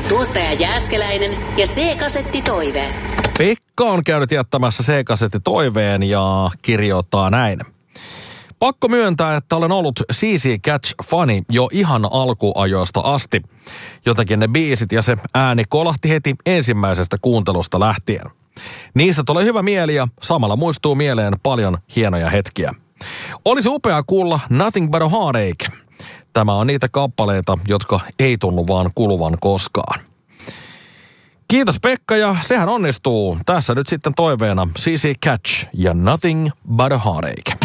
Tuottaja Jääskeläinen ja C-kasetti Toive. Pekka on käynyt jättämässä C-kasetti toiveen ja kirjoittaa näin. Pakko myöntää, että olen ollut CC Catch-fani jo ihan alkuajoista asti. Jotenkin ne biisit ja se ääni kolahti heti ensimmäisestä kuuntelusta lähtien. Niistä tulee hyvä mieli ja samalla muistuu mieleen paljon hienoja hetkiä. Olisi upea kuulla Nothing But a Heartache. Tämä on niitä kappaleita, jotka ei tunnu vaan kuluvan koskaan. Kiitos Pekka ja sehän onnistuu. Tässä nyt sitten toiveena CC Catch ja Nothing But a Heartache.